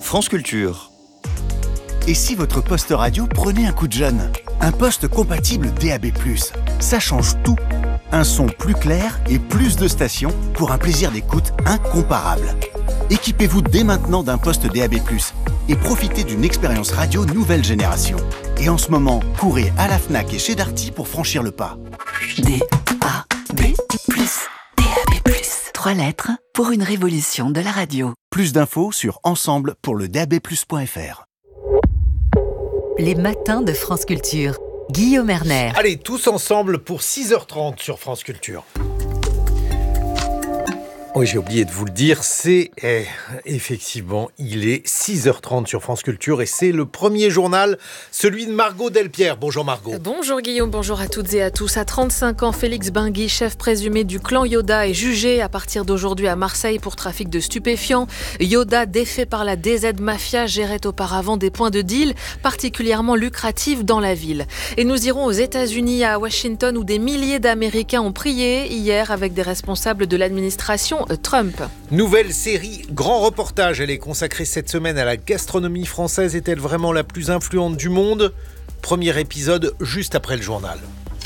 France Culture. Et si votre poste radio prenait un coup de jeune ? Un poste compatible DAB+, ça change tout. Un son plus clair et plus de stations pour un plaisir d'écoute incomparable. Équipez-vous dès maintenant d'un poste DAB+, et profitez d'une expérience radio nouvelle génération. Et en ce moment, courez à la Fnac et chez Darty pour franchir le pas. DAB+, DAB+. 3 lettres pour une révolution de la radio. Plus d'infos sur ensemble pour le dabplus.fr. Les matins de France Culture. Guillaume Erner. Allez, tous ensemble pour 6h30 sur France Culture. Oui, j'ai oublié de vous le dire, effectivement, il est 6h30 sur France Culture et c'est le premier journal, celui de Margot Delpierre. Bonjour Margot. Bonjour Guillaume, bonjour à toutes et à tous. À 35 ans, Félix Benguy, chef présumé du clan Yoda, est jugé à partir d'aujourd'hui à Marseille pour trafic de stupéfiants. Yoda, défait par la DZ Mafia, gérait auparavant des points de deal particulièrement lucratifs dans la ville. Et nous irons aux États-Unis, à Washington, où des milliers d'Américains ont prié hier avec des responsables de l'administration Trump. Nouvelle série, grand reportage. Elle est consacrée cette semaine à la gastronomie française. Est-elle vraiment la plus influente du monde ? Premier épisode juste après le journal.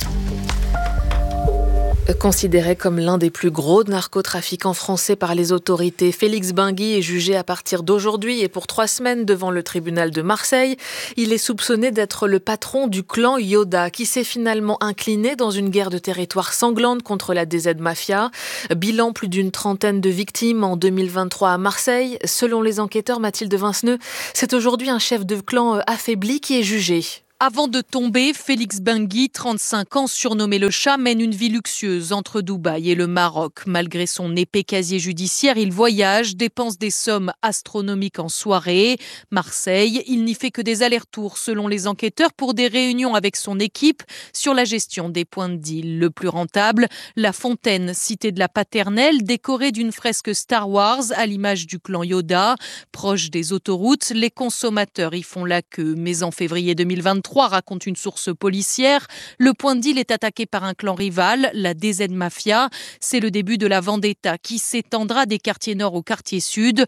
Considéré comme l'un des plus gros narcotrafiquants français par les autorités, Félix Benguy est jugé à partir d'aujourd'hui et pour 3 semaines devant le tribunal de Marseille. Il est soupçonné d'être le patron du clan Yoda qui s'est finalement incliné dans une guerre de territoire sanglante contre la DZ Mafia. Bilan, plus d'une 30aine de victimes en 2023 à Marseille. Selon les enquêteurs, Mathilde Vinceneux, c'est aujourd'hui un chef de clan affaibli qui est jugé. Avant de tomber, Félix Benguy, 35 ans, surnommé le chat, mène une vie luxueuse entre Dubaï et le Maroc. Malgré son épais casier judiciaire, il voyage, dépense des sommes astronomiques en soirée. Marseille, il n'y fait que des allers-retours selon les enquêteurs pour des réunions avec son équipe sur la gestion des points de deal. Le plus rentable, la Fontaine, cité de la Paternelle, décorée d'une fresque Star Wars à l'image du clan Yoda. Proche des autoroutes, les consommateurs y font la queue. Mais en février 2023, raconte une source policière, le point de deal est attaqué par un clan rival, la DZ Mafia. C'est le début de la vendetta qui s'étendra des quartiers nord au quartier sud.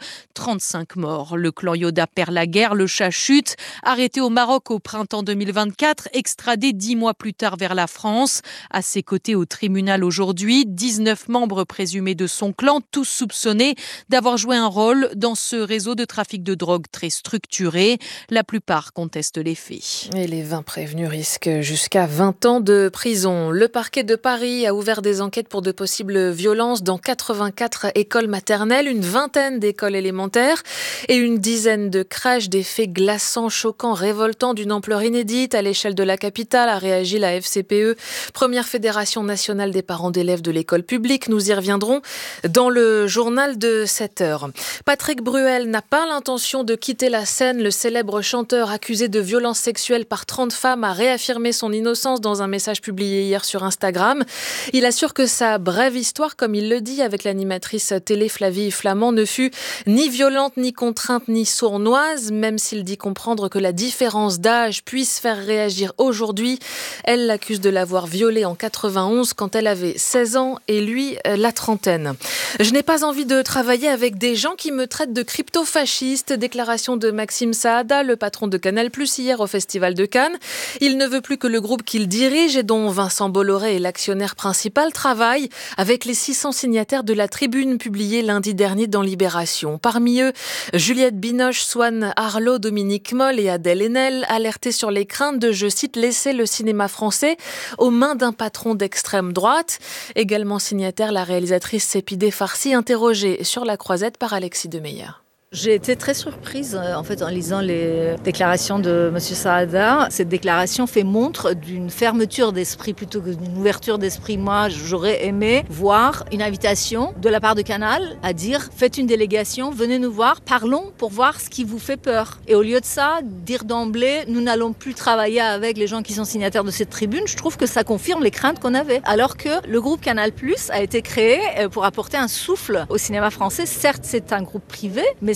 35 morts. Le clan Yoda perd la guerre, le chat chute. Arrêté au Maroc au printemps 2024, extradé 10 mois plus tard vers la France. À ses côtés au tribunal aujourd'hui, 19 membres présumés de son clan, tous soupçonnés d'avoir joué un rôle dans ce réseau de trafic de drogue très structuré. La plupart contestent les faits. Et les 20 prévenus risquent jusqu'à 20 ans de prison. Le parquet de Paris a ouvert des enquêtes pour de possibles violences dans 84 écoles maternelles, une vingtaine d'écoles élémentaires et une dizaine de crèches. Des faits glaçants, choquants, révoltants d'une ampleur inédite à l'échelle de la capitale, a réagi la FCPE, première fédération nationale des parents d'élèves de l'école publique. Nous y reviendrons dans le journal de 7h. Patrick Bruel n'a pas l'intention de quitter la scène. Le célèbre chanteur accusé de violences sexuelles par 30 femmes a réaffirmé son innocence dans un message publié hier sur Instagram. Il assure que sa brève histoire, comme il le dit avec l'animatrice télé Flavie Flamand, ne fut ni violente, ni contrainte, ni sournoise, même s'il dit comprendre que la différence d'âge puisse faire réagir aujourd'hui. Elle l'accuse de l'avoir violée en 91 quand elle avait 16 ans et lui la trentaine. Je n'ai pas envie de travailler avec des gens qui me traitent de crypto-fasciste. Déclaration de Maxime Saada, le patron de Canal+ hier au Festival de Cannes. Il ne veut plus que le groupe qu'il dirige et dont Vincent Bolloré est l'actionnaire principal travaille avec les 600 signataires de la tribune publiée lundi dernier dans Libération. Parmi eux, Juliette Binoche, Swan Arlo, Dominique Moll et Adèle Haenel, alertés sur les craintes de, je cite, laisser le cinéma français aux mains d'un patron d'extrême droite. Également signataire, la réalisatrice Sépideh Farsi, interrogée sur la croisette par Alexis Demeyer. J'ai été très surprise en fait en lisant les déclarations de M. Saada. Cette déclaration fait montre d'une fermeture d'esprit plutôt que d'une ouverture d'esprit. Moi, j'aurais aimé voir une invitation de la part de Canal à dire « Faites une délégation, venez nous voir, parlons pour voir ce qui vous fait peur ». Et au lieu de ça, dire d'emblée « Nous n'allons plus travailler avec les gens qui sont signataires de cette tribune », je trouve que ça confirme les craintes qu'on avait. Alors que le groupe Canal+ a été créé pour apporter un souffle au cinéma français. Certes, c'est un groupe privé, mais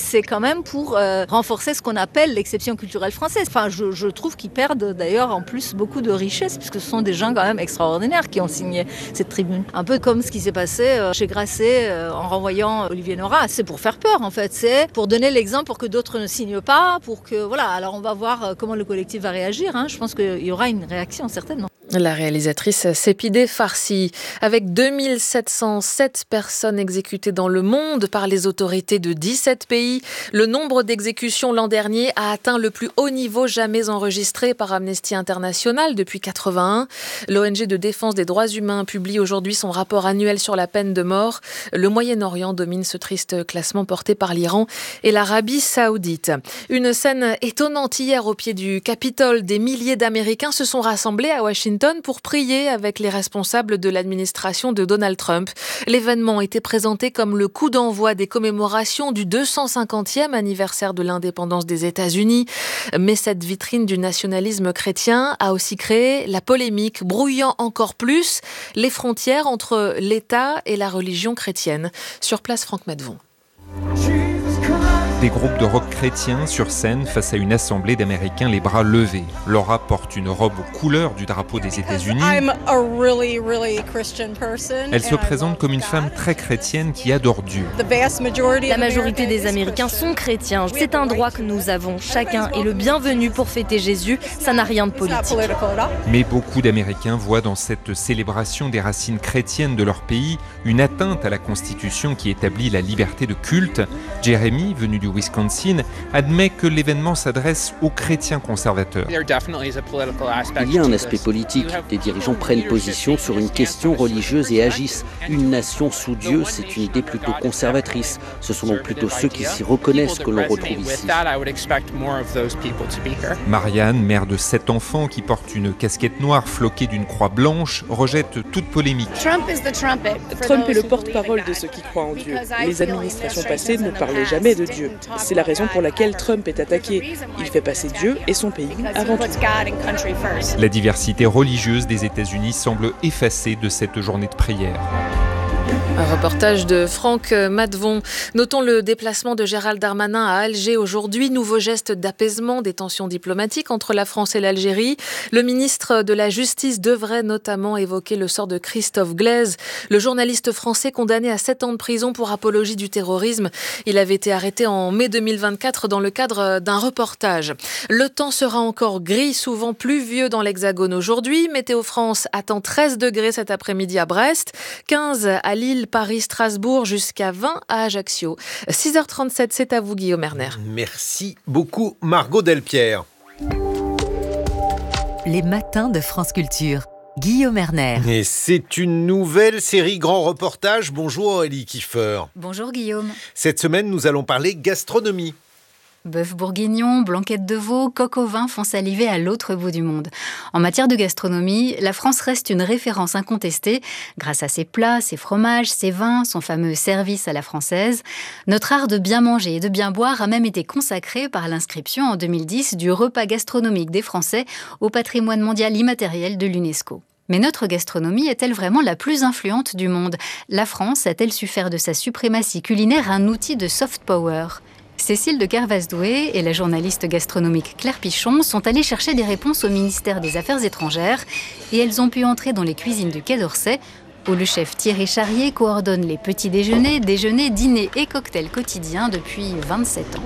c'est quand même pour renforcer ce qu'on appelle l'exception culturelle française. Enfin, je trouve qu'ils perdent d'ailleurs en plus beaucoup de richesse, puisque ce sont des gens quand même extraordinaires qui ont signé cette tribune. Un peu comme ce qui s'est passé chez Grasset en renvoyant Olivier Nora. C'est pour faire peur en fait, c'est pour donner l'exemple pour que d'autres ne signent pas, pour que voilà. Alors on va voir comment le collectif va réagir. Je pense qu'il y aura une réaction certainement. La réalisatrice Sepideh Farsi. Avec 2707 personnes exécutées dans le monde par les autorités de 17 pays, le nombre d'exécutions l'an dernier a atteint le plus haut niveau jamais enregistré par Amnesty International depuis 1981. L'ONG de défense des droits humains publie aujourd'hui son rapport annuel sur la peine de mort. Le Moyen-Orient domine ce triste classement porté par l'Iran et l'Arabie Saoudite. Une scène étonnante hier au pied du Capitole. Des milliers d'Américains se sont rassemblés à Washington pour prier avec les responsables de l'administration de Donald Trump. L'événement était présenté comme le coup d'envoi des commémorations du 250e anniversaire de l'indépendance des États-Unis. Mais cette vitrine du nationalisme chrétien a aussi créé la polémique, brouillant encore plus les frontières entre l'État et la religion chrétienne. Sur place, Franck Medvon. Des groupes de rock chrétiens sur scène face à une assemblée d'Américains les bras levés. Laura porte une robe aux couleurs du drapeau des États-Unis. Elle se présente comme une femme très chrétienne qui adore Dieu. La majorité des Américains sont chrétiens. C'est un droit que nous avons. Chacun est le bienvenu pour fêter Jésus. Ça n'a rien de politique. Mais beaucoup d'Américains voient dans cette célébration des racines chrétiennes de leur pays une atteinte à la Constitution qui établit la liberté de culte. Jeremy, venu du Wisconsin, admet que l'événement s'adresse aux chrétiens conservateurs. Il y a un aspect politique. Les dirigeants prennent position sur une question religieuse et agissent. Une nation sous Dieu, c'est une idée plutôt conservatrice. Ce sont donc plutôt ceux qui s'y reconnaissent que l'on retrouve ici. Marianne, mère de 7 enfants qui porte une casquette noire floquée d'une croix blanche, rejette toute polémique. Trump est le porte-parole de ceux qui croient en Dieu. Les administrations passées ne parlaient jamais de Dieu. C'est la raison pour laquelle Trump est attaqué. Il fait passer Dieu et son pays avant tout. La diversité religieuse des États-Unis semble effacée de cette journée de prière. Un reportage de Franck Madvon. Notons le déplacement de Gérald Darmanin à Alger aujourd'hui. Nouveau geste d'apaisement des tensions diplomatiques entre la France et l'Algérie. Le ministre de la Justice devrait notamment évoquer le sort de Christophe Glaise, le journaliste français condamné à 7 ans de prison pour apologie du terrorisme. Il avait été arrêté en mai 2024 dans le cadre d'un reportage. Le temps sera encore gris, souvent pluvieux dans l'Hexagone aujourd'hui. Météo France attend 13 degrés cet après-midi à Brest, 15 à Lille, Paris, Strasbourg, jusqu'à 20 à Ajaccio. 6h37, c'est à vous Guillaume Erner. Merci beaucoup Margot Delpierre. Les matins de France Culture. Guillaume Erner. Et c'est une nouvelle série Grand Reportage. Bonjour Aurélie Kiefer. Bonjour Guillaume. Cette semaine, nous allons parler gastronomie. Bœuf bourguignon, blanquette de veau, coq au vin font saliver à l'autre bout du monde. En matière de gastronomie, la France reste une référence incontestée grâce à ses plats, ses fromages, ses vins, son fameux service à la française. Notre art de bien manger et de bien boire a même été consacré par l'inscription en 2010 du repas gastronomique des Français au patrimoine mondial immatériel de l'UNESCO. Mais notre gastronomie est-elle vraiment la plus influente du monde ? La France a-t-elle su faire de sa suprématie culinaire un outil de soft power ? Cécile de Kervasdoué et la journaliste gastronomique Claire Pichon sont allées chercher des réponses au ministère des Affaires étrangères et elles ont pu entrer dans les cuisines du Quai d'Orsay où le chef Thierry Charrier coordonne les petits déjeuners, dîners et cocktails quotidiens depuis 27 ans.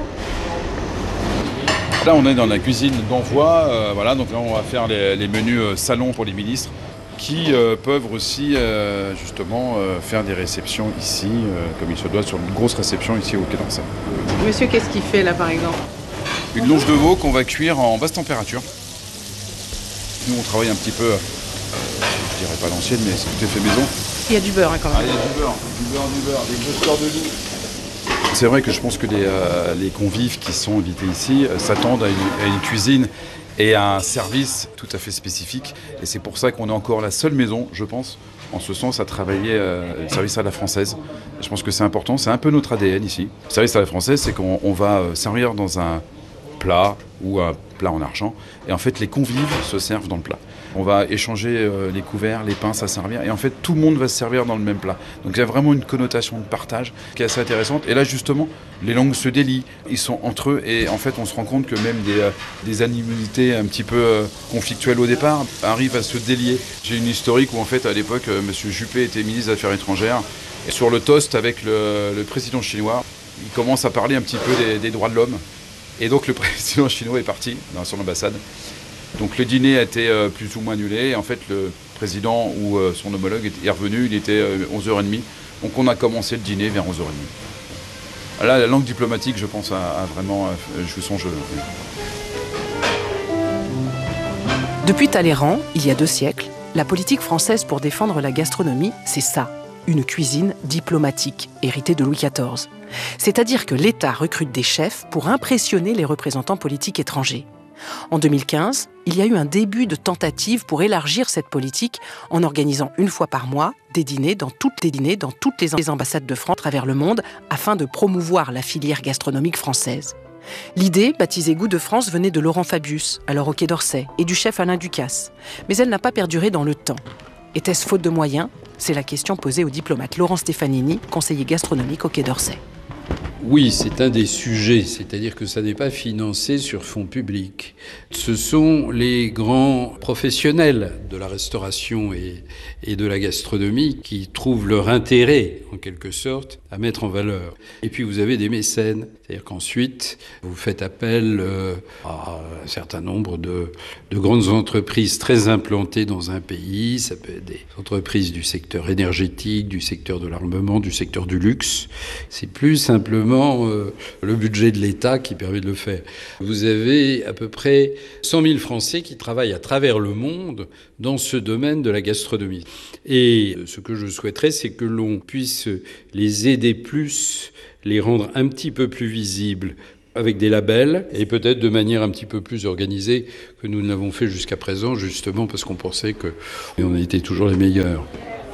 Là, on est dans la cuisine d'envoi. Donc là, on va faire les menus salon pour les ministres qui peuvent aussi justement faire des réceptions ici, comme il se doit, sur une grosse réception ici au Quai d'Orsay. Monsieur, qu'est-ce qu'il fait là par exemple ? Une longe de veau qu'on va cuire en basse température. Nous, on travaille un petit peu, je dirais pas l'ancienne, mais c'est tout est fait maison. Il y a du beurre quand même. Il y a du beurre, des boosters de loup. C'est vrai que je pense que les convives qui sont invités ici s'attendent à une cuisine et à un service tout à fait spécifique. Et c'est pour ça qu'on est encore la seule maison, je pense, en ce sens, à travailler le service à la française. Je pense que c'est important, c'est un peu notre ADN ici. Le service à la française, c'est qu'on va servir dans un plat ou un plat en argent. Et en fait, les convives se servent dans le plat. On va échanger les couverts, les pinces à servir. Et en fait, tout le monde va se servir dans le même plat. Donc il y a vraiment une connotation de partage qui est assez intéressante. Et là, justement, les langues se délient. Ils sont entre eux. Et en fait, on se rend compte que même des animosités un petit peu conflictuelles au départ arrivent à se délier. J'ai une historique où, en fait, à l'époque, M. Juppé était ministre des Affaires étrangères. Et sur le toast avec le président chinois, il commence à parler un petit peu des droits de l'homme. Et donc, le président chinois est parti dans son ambassade. Donc le dîner a été plus ou moins annulé. Et en fait, le président ou son homologue est revenu, il était 11h30. Donc on a commencé le dîner vers 11h30. Là, la langue diplomatique, je pense, a vraiment joué son jeu. Depuis Talleyrand, il y a 2 siècles, la politique française pour défendre la gastronomie, c'est ça, une cuisine diplomatique, héritée de Louis XIV. C'est-à-dire que l'État recrute des chefs pour impressionner les représentants politiques étrangers. En 2015, il y a eu un début de tentative pour élargir cette politique en organisant 1 fois par mois des dîners dans toutes les ambassades de France à travers le monde afin de promouvoir la filière gastronomique française. L'idée, baptisée Goût de France, venait de Laurent Fabius, alors au Quai d'Orsay, et du chef Alain Ducasse. Mais elle n'a pas perduré dans le temps. Était-ce faute de moyens ? C'est la question posée au diplomate Laurent Stefanini, conseiller gastronomique au Quai d'Orsay. Oui, c'est un des sujets, c'est-à-dire que ça n'est pas financé sur fonds publics. Ce sont les grands professionnels de la restauration et de la gastronomie qui trouvent leur intérêt, en quelque sorte, à mettre en valeur. Et puis vous avez des mécènes, c'est-à-dire qu'ensuite, vous faites appel à un certain nombre de grandes entreprises très implantées dans un pays. Ça peut être des entreprises du secteur énergétique, du secteur de l'armement, du secteur du luxe. C'est plus simplement le budget de l'État qui permet de le faire. Vous avez à peu près 100 000 Français qui travaillent à travers le monde dans ce domaine de la gastronomie. Et ce que je souhaiterais, c'est que l'on puisse les aider plus, les rendre un petit peu plus visibles avec des labels et peut-être de manière un petit peu plus organisée que nous ne l'avons fait jusqu'à présent, justement parce qu'on pensait qu'on était toujours les meilleurs.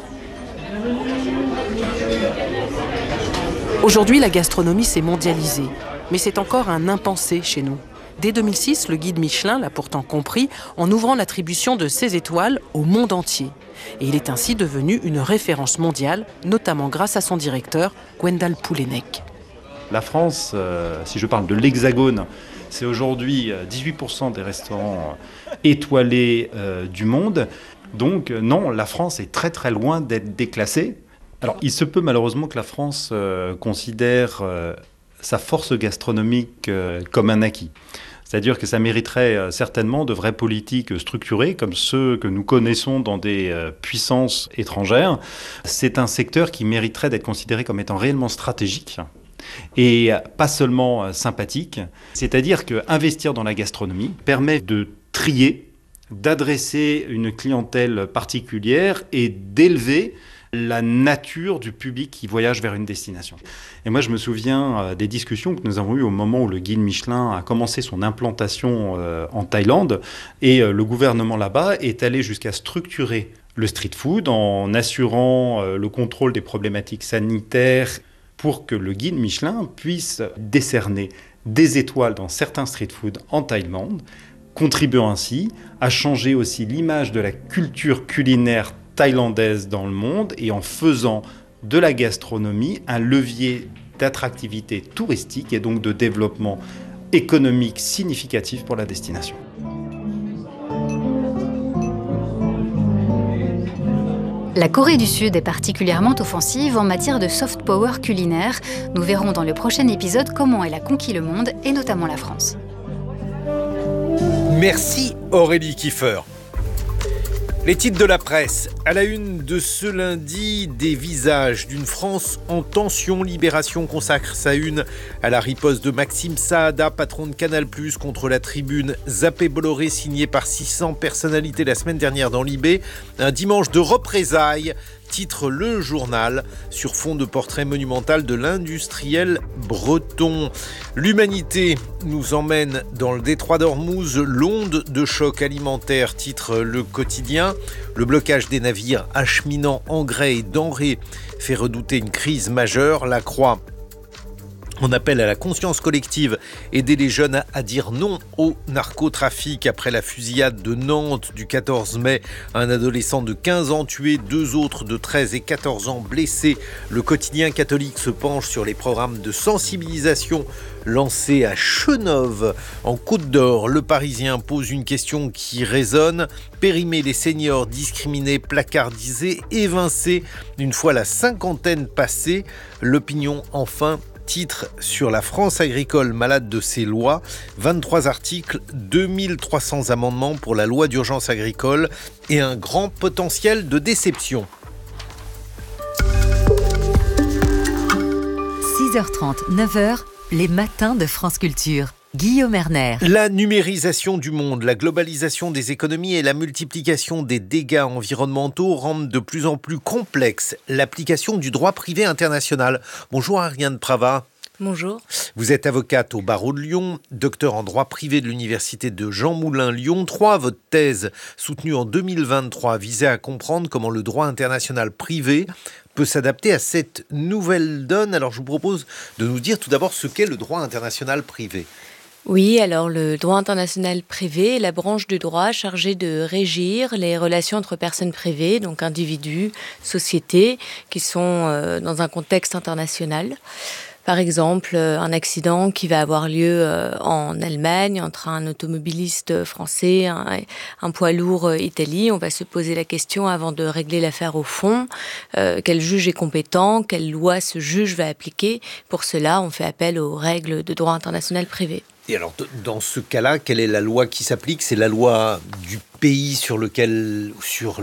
Aujourd'hui, la gastronomie s'est mondialisée, mais c'est encore un impensé chez nous. Dès 2006, le guide Michelin l'a pourtant compris en ouvrant l'attribution de 16 étoiles au monde entier. Et il est ainsi devenu une référence mondiale, notamment grâce à son directeur, Gwendal Poulenec. La France, si je parle de l'Hexagone, c'est aujourd'hui 18% des restaurants étoilés du monde. Donc non, la France est très très loin d'être déclassée. Alors, il se peut malheureusement que la France considère sa force gastronomique comme un acquis. C'est-à-dire que ça mériterait certainement de vraies politiques structurées, comme ceux que nous connaissons dans des puissances étrangères. C'est un secteur qui mériterait d'être considéré comme étant réellement stratégique et pas seulement sympathique. C'est-à-dire qu'investir dans la gastronomie permet de trier, d'adresser une clientèle particulière et d'élever la nature du public qui voyage vers une destination. Et moi, je me souviens des discussions que nous avons eues au moment où le guide Michelin a commencé son implantation en Thaïlande. Et le gouvernement là-bas est allé jusqu'à structurer le street food en assurant le contrôle des problématiques sanitaires pour que le guide Michelin puisse décerner des étoiles dans certains street food en Thaïlande, contribuant ainsi à changer aussi l'image de la culture culinaire thaïlandaise dans le monde et en faisant de la gastronomie un levier d'attractivité touristique et donc de développement économique significatif pour la destination. La Corée du Sud est particulièrement offensive en matière de soft power culinaire. Nous verrons dans le prochain épisode comment elle a conquis le monde et notamment la France. Merci Aurélie Kiefer. Les titres de la presse. À la une de ce lundi, des visages d'une France en tension. Libération consacre sa une à la riposte de Maxime Saada, patron de Canal+, contre la tribune Zappé Bolloré, signée par 600 personnalités la semaine dernière dans Libé. Un dimanche de représailles, titre le journal, sur fond de portrait monumental de l'industriel breton. L'humanité nous emmène dans le détroit d'Ormuz, l'onde de choc alimentaire, titre le quotidien. Le blocage des navires acheminant engrais et denrées fait redouter une crise majeure. La Croix On appelle à la conscience collective, aider les jeunes à dire non au narcotrafic. Après la fusillade de Nantes du 14 mai, un adolescent de 15 ans tué, 2 autres de 13 et 14 ans blessés. Le quotidien catholique se penche sur les programmes de sensibilisation lancés à Chenôve, en Côte d'Or. Le Parisien pose une question qui résonne. Périmer les seniors discriminés, placardisés, évincés. Une fois la cinquantaine passée, l'opinion enfin titre sur la France agricole malade de ses lois, 23 articles, 2300 amendements pour la loi d'urgence agricole et un grand potentiel de déception. 6h30, 9h, les matins de France Culture. Guillaume Erner. La numérisation du monde, la globalisation des économies et la multiplication des dégâts environnementaux rendent de plus en plus complexe l'application du droit privé international. Bonjour Ariane Prava. Bonjour. Vous êtes avocate au barreau de Lyon, docteur en droit privé de l'université de Jean Moulin Lyon 3. Votre thèse, soutenue en 2023, visait à comprendre comment le droit international privé peut s'adapter à cette nouvelle donne. Alors je vous propose de nous dire tout d'abord ce qu'est le droit international privé. Oui, alors le droit international privé est la branche du droit chargée de régir les relations entre personnes privées, donc individus, sociétés, qui sont dans un contexte international. Par exemple, un accident qui va avoir lieu en Allemagne entre un automobiliste français, un poids lourd italien. On va se poser la question avant de régler l'affaire au fond. Quel juge est compétent? Quelle loi ce juge va appliquer? Pour cela, on fait appel aux règles de droit international privé. Et alors, dans ce cas-là, quelle est la loi qui s'applique? C'est la loi du pays sur lequel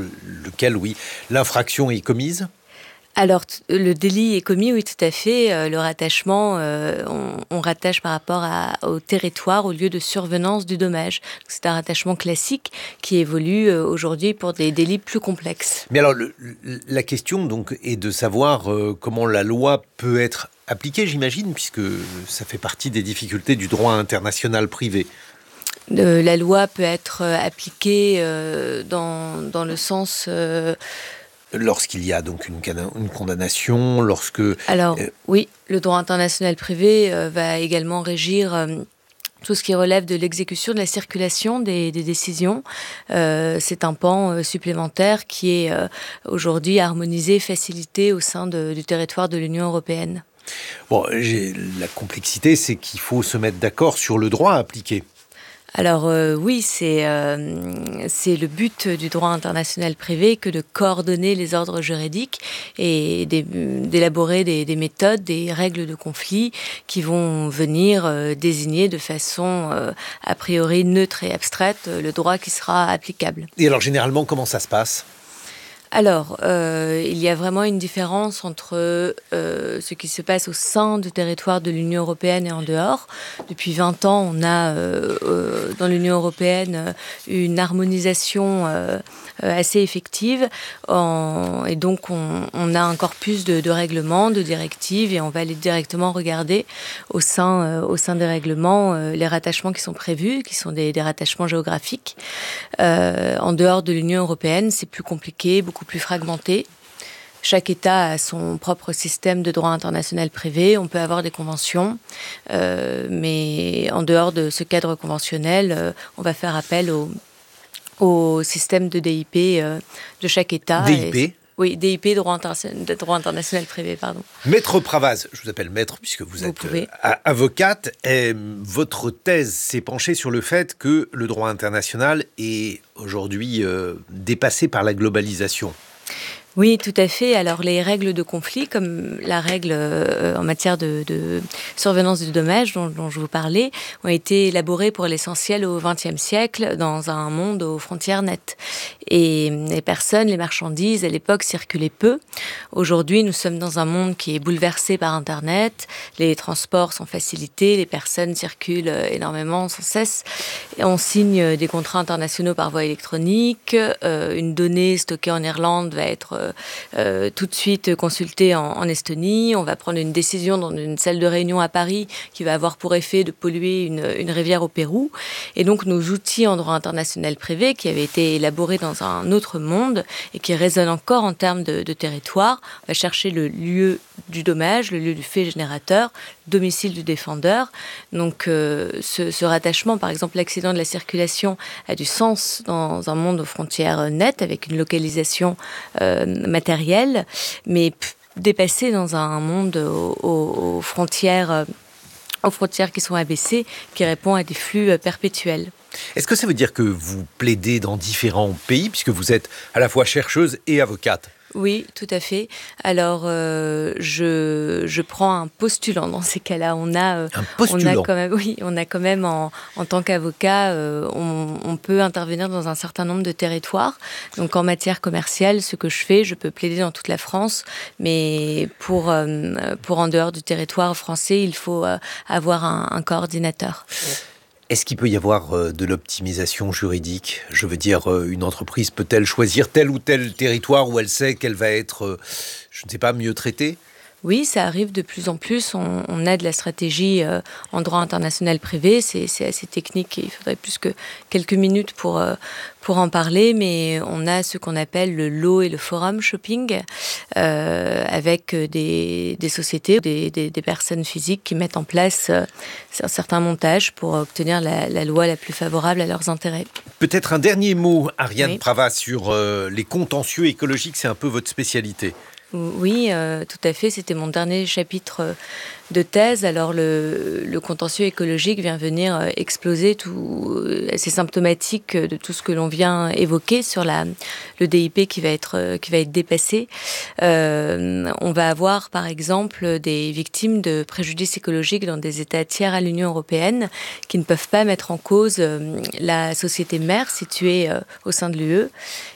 l'infraction est commise? Alors, le délit est commis, oui, tout à fait. Le rattachement, on rattache par rapport au territoire, au lieu de survenance du dommage. C'est un rattachement classique qui évolue aujourd'hui pour des délits plus complexes. Mais alors, la question donc est de savoir comment la loi peut être appliquée, j'imagine, puisque ça fait partie des difficultés du droit international privé. La loi peut être appliquée dans le sens... Lorsqu'il y a donc une condamnation, lorsque... Alors, oui, le droit international privé va également régir tout ce qui relève de l'exécution, de la circulation des décisions. C'est un pan supplémentaire qui est aujourd'hui harmonisé, facilité au sein du territoire de l'Union européenne. Bon, la complexité, c'est qu'il faut se mettre d'accord sur le droit à appliquer. Alors oui, c'est le but du droit international privé que de coordonner les ordres juridiques et d'élaborer des méthodes, des règles de conflit qui vont venir désigner de façon a priori neutre et abstraite le droit qui sera applicable. Et alors généralement, comment ça se passe ? Alors, il y a vraiment une différence entre ce qui se passe au sein du territoire de l'Union européenne et en dehors. Depuis 20 ans, on a dans l'Union européenne une harmonisation assez effective. Et donc, on a un corpus de règlements, de directives, et on va aller directement regarder au sein des règlements les rattachements qui sont prévus, qui sont des rattachements géographiques. En dehors de l'Union européenne, c'est plus compliqué, beaucoup plus fragmenté. Chaque État a son propre système de droit international privé. On peut avoir des conventions, mais en dehors de ce cadre conventionnel, on va faire appel au système de DIP de chaque État. DIP ? Oui, DIP, droit international privé, pardon. Maître Pravaz, je vous appelle maître puisque vous êtes avocate. Votre thèse s'est penchée sur le fait que le droit international est aujourd'hui dépassé par la globalisation. Oui, tout à fait. Alors, les règles de conflit, comme la règle en matière de survenance du dommage dont je vous parlais, ont été élaborées pour l'essentiel au XXe siècle dans un monde aux frontières nettes. Et les personnes, les marchandises, à l'époque, circulaient peu. Aujourd'hui, nous sommes dans un monde qui est bouleversé par Internet. Les transports sont facilités, les personnes circulent énormément, sans cesse. Et on signe des contrats internationaux par voie électronique. Une donnée stockée en Irlande va être tout de suite consultée en Estonie. On va prendre une décision dans une salle de réunion à Paris qui va avoir pour effet de polluer une rivière au Pérou. Et donc, nos outils en droit international privé, qui avaient été élaborés dans un autre monde et qui résonnent encore en termes de territoire, on va chercher le lieu du dommage, le lieu du fait générateur, domicile du défendeur. Donc ce rattachement, par exemple l'accident de la circulation, a du sens dans un monde aux frontières nettes, avec une localisation matérielle, mais dépassé dans un monde aux frontières qui sont abaissées, qui répond à des flux perpétuels. Est-ce que ça veut dire que vous plaidez dans différents pays, puisque vous êtes à la fois chercheuse et avocate ? Oui, tout à fait. Alors, je prends un postulant dans ces cas-là. On a quand même en tant qu'avocat, on peut intervenir dans un certain nombre de territoires. Donc, en matière commerciale, ce que je fais, je peux plaider dans toute la France, mais pour en dehors du territoire français, il faut avoir un coordinateur. Est-ce qu'il peut y avoir de l'optimisation juridique ? Je veux dire, une entreprise peut-elle choisir tel ou tel territoire où elle sait qu'elle va être, je ne sais pas, mieux traitée ? Oui, ça arrive de plus en plus. On a de la stratégie en droit international privé. C'est assez technique et il faudrait plus que quelques minutes pour en parler. Mais on a ce qu'on appelle le law et le forum shopping avec des sociétés, des personnes physiques qui mettent en place un certain montage pour obtenir la loi la plus favorable à leurs intérêts. Peut-être un dernier mot, Ariane Pravas, sur les contentieux écologiques. C'est un peu votre spécialité. Oui, tout à fait. C'était mon dernier chapitre de thèse. Alors, le contentieux écologique vient venir exploser c'est symptomatique de tout ce que l'on vient évoquer sur le DIP qui va être dépassé. On va avoir, par exemple, des victimes de préjudices écologiques dans des États tiers à l'Union européenne qui ne peuvent pas mettre en cause la société mère située au sein de l'UE.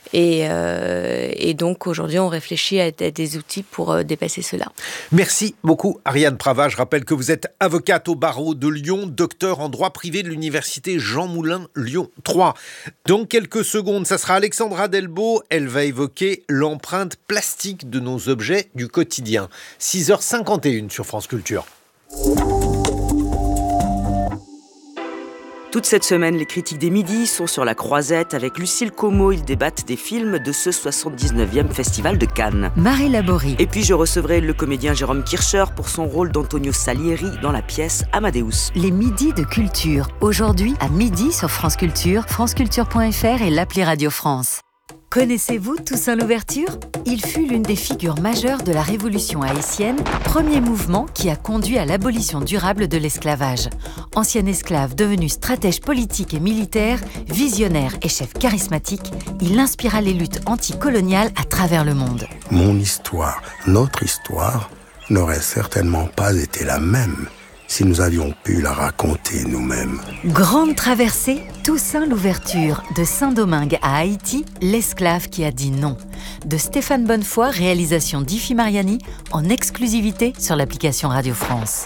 Et donc, aujourd'hui, on réfléchit à des outils pour dépasser cela. Merci beaucoup, Ariane Pravas. Je rappelle que vous êtes avocate au barreau de Lyon, docteur en droit privé de l'université Jean Moulin Lyon 3. Dans quelques secondes, ça sera Alexandra Delbo. Elle va évoquer l'empreinte plastique de nos objets du quotidien. 6h51 sur France Culture. Toute cette semaine, les critiques des midis sont sur la croisette. Avec Lucille Como, ils débattent des films de ce 79e Festival de Cannes. Marie Laborie. Et puis je recevrai le comédien Jérôme Kircher pour son rôle d'Antonio Salieri dans la pièce Amadeus. Les midis de culture. Aujourd'hui, à midi sur France Culture, franceculture.fr et l'appli Radio France. Connaissez-vous Toussaint Louverture ? Il fut l'une des figures majeures de la Révolution haïtienne, premier mouvement qui a conduit à l'abolition durable de l'esclavage. Ancien esclave devenu stratège politique et militaire, visionnaire et chef charismatique, il inspira les luttes anticoloniales à travers le monde. Mon histoire, notre histoire, n'aurait certainement pas été la même si nous avions pu la raconter nous-mêmes. Grande traversée, Toussaint Louverture, de Saint-Domingue à Haïti, l'esclave qui a dit non. De Stéphane Bonnefoy, réalisation d'Ifi Mariani, en exclusivité sur l'application Radio France.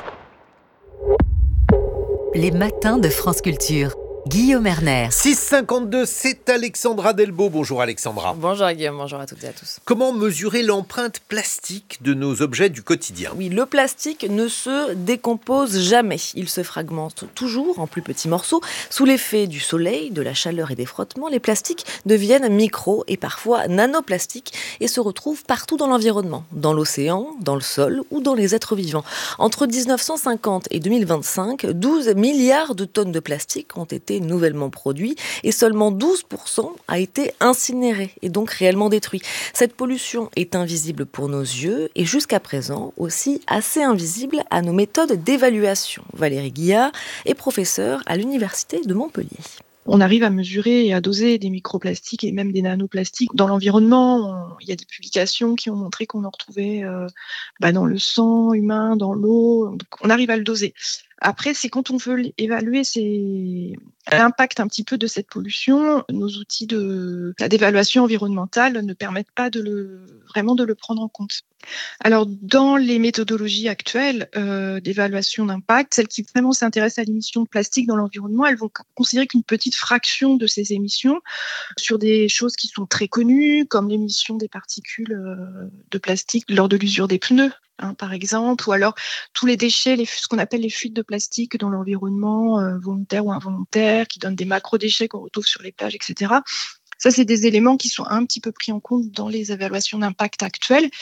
Les matins de France Culture. Guillaume Erner. 6h52, c'est Alexandra Delbo. Bonjour Alexandra. Bonjour Guillaume, bonjour à toutes et à tous. Comment mesurer l'empreinte plastique de nos objets du quotidien ? Oui, le plastique ne se décompose jamais. Il se fragmente toujours en plus petits morceaux. Sous l'effet du soleil, de la chaleur et des frottements, les plastiques deviennent micro et parfois nanoplastiques et se retrouvent partout dans l'environnement, dans l'océan, dans le sol ou dans les êtres vivants. Entre 1950 et 2025, 12 milliards de tonnes de plastique ont été nouvellement produit et seulement 12% a été incinéré et donc réellement détruit. Cette pollution est invisible pour nos yeux et jusqu'à présent aussi assez invisible à nos méthodes d'évaluation. Valérie Guillard est professeure à l'Université de Montpellier. On arrive à mesurer et à doser des microplastiques et même des nanoplastiques dans l'environnement. Il y a des publications qui ont montré qu'on en retrouvait dans le sang humain, dans l'eau. Donc on arrive à le doser. Après, c'est quand on veut évaluer l'impact un petit peu de cette pollution, nos outils d'évaluation environnementale ne permettent pas vraiment de le prendre en compte. Alors, dans les méthodologies actuelles d'évaluation d'impact, celles qui vraiment s'intéressent à l'émission de plastique dans l'environnement, elles vont considérer qu'une petite fraction de ces émissions sur des choses qui sont très connues, comme l'émission des particules de plastique lors de l'usure des pneus, par exemple, ou alors tous les déchets, ce qu'on appelle les fuites de plastique dans l'environnement, volontaires ou involontaires, qui donnent des macro-déchets qu'on retrouve sur les plages, etc. Ça, c'est des éléments qui sont un petit peu pris en compte dans les évaluations d'impact actuelles.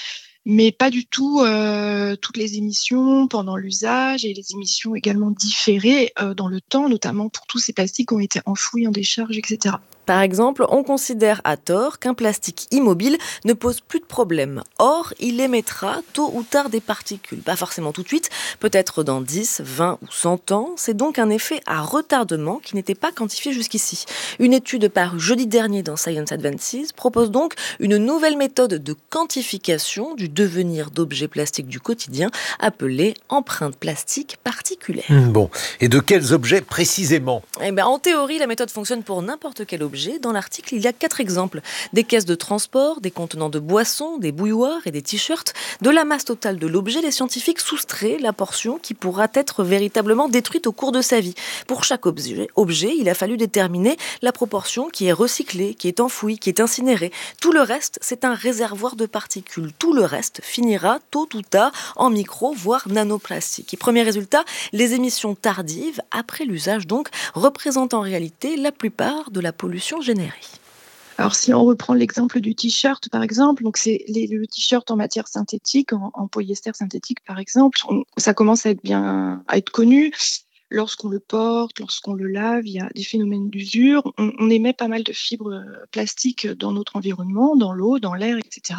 mais pas du tout toutes les émissions pendant l'usage et les émissions également différées dans le temps, notamment pour tous ces plastiques qui ont été enfouis en décharge, etc. Par exemple, on considère à tort qu'un plastique immobile ne pose plus de problème. Or, il émettra tôt ou tard des particules. Pas forcément tout de suite, peut-être dans 10, 20 ou 100 ans. C'est donc un effet à retardement qui n'était pas quantifié jusqu'ici. Une étude parue jeudi dernier dans Science Advances propose donc une nouvelle méthode de quantification du devenir d'objets plastiques du quotidien appelée empreinte plastique particulaire. Bon, et de quels objets précisément ? En théorie, la méthode fonctionne pour n'importe quel objet. Dans l'article, il y a 4 exemples. Des caisses de transport, des contenants de boissons, des bouilloires et des t-shirts. De la masse totale de l'objet, les scientifiques soustraient la portion qui pourra être véritablement détruite au cours de sa vie. Pour chaque objet, il a fallu déterminer la proportion qui est recyclée, qui est enfouie, qui est incinérée. Tout le reste, c'est un réservoir de particules. Tout le reste finira tôt ou tard en micro, voire nanoplastique. Et premier résultat, les émissions tardives, après l'usage donc, représentent en réalité la plupart de la pollution générée. Alors si on reprend l'exemple du t-shirt par exemple, donc c'est le t-shirt en matière synthétique, en polyester synthétique par exemple, ça commence à être connu. Lorsqu'on le porte, lorsqu'on le lave, il y a des phénomènes d'usure. On émet pas mal de fibres plastiques dans notre environnement, dans l'eau, dans l'air, etc.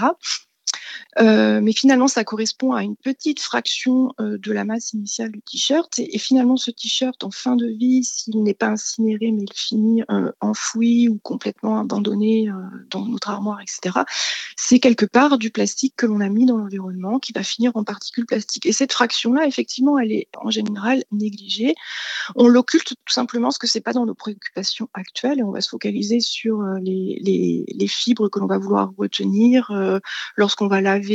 Mais finalement, ça correspond à une petite fraction de la masse initiale du t-shirt. Et finalement, ce t-shirt, en fin de vie, s'il n'est pas incinéré, mais il finit enfoui ou complètement abandonné dans notre armoire, etc., c'est quelque part du plastique que l'on a mis dans l'environnement qui va finir en particules plastiques. Et cette fraction-là, effectivement, elle est en général négligée. On l'occulte tout simplement parce que c'est pas dans nos préoccupations actuelles et on va se focaliser sur les fibres que l'on va vouloir retenir lorsqu'on va laver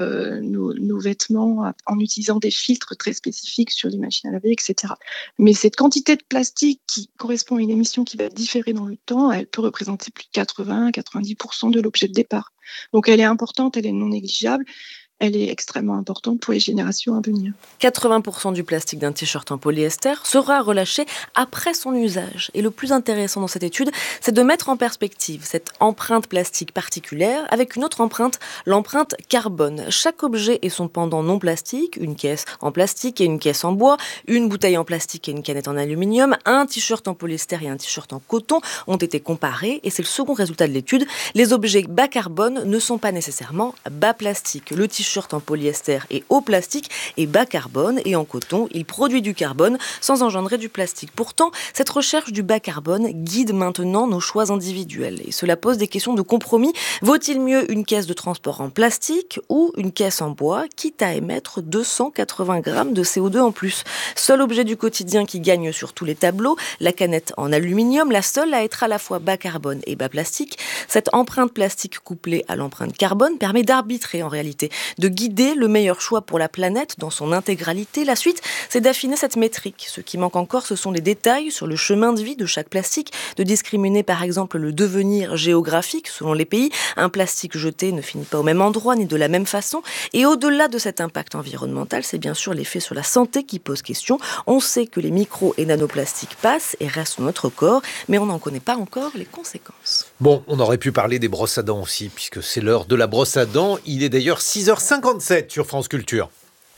nos vêtements en utilisant des filtres très spécifiques sur les machines à laver, etc. Mais cette quantité de plastique qui correspond à une émission qui va différer dans le temps, elle peut représenter plus de 80-90% de l'objet de départ. Donc elle est importante, elle est non négligeable. Elle est extrêmement importante pour les générations à venir. 80% du plastique d'un t-shirt en polyester sera relâché après son usage. Et le plus intéressant dans cette étude, c'est de mettre en perspective cette empreinte plastique particulière avec une autre empreinte, l'empreinte carbone. Chaque objet et son pendant non plastique, une caisse en plastique et une caisse en bois, une bouteille en plastique et une canette en aluminium, un t-shirt en polyester et un t-shirt en coton ont été comparés. Et c'est le second résultat de l'étude. Les objets bas carbone ne sont pas nécessairement bas plastique. Le t-shirt en polyester est haut plastique et bas carbone, et en coton, il produit du carbone sans engendrer du plastique. Pourtant, cette recherche du bas carbone guide maintenant nos choix individuels. Et cela pose des questions de compromis. Vaut-il mieux une caisse de transport en plastique ou une caisse en bois, quitte à émettre 280 grammes de CO2 en plus? Seul objet du quotidien qui gagne sur tous les tableaux, la canette en aluminium, la seule à être à la fois bas carbone et bas plastique. Cette empreinte plastique couplée à l'empreinte carbone permet d'arbitrer en réalité, de guider le meilleur choix pour la planète dans son intégralité. La suite, c'est d'affiner cette métrique. Ce qui manque encore, ce sont les détails sur le chemin de vie de chaque plastique, de discriminer par exemple le devenir géographique selon les pays. Un plastique jeté ne finit pas au même endroit ni de la même façon. Et au-delà de cet impact environnemental, c'est bien sûr l'effet sur la santé qui pose question. On sait que les micro- et nanoplastiques passent et restent dans notre corps, mais on n'en connaît pas encore les conséquences. Bon, on aurait pu parler des brosses à dents aussi, puisque c'est l'heure de la brosse à dents. Il est d'ailleurs 6h57 sur France Culture.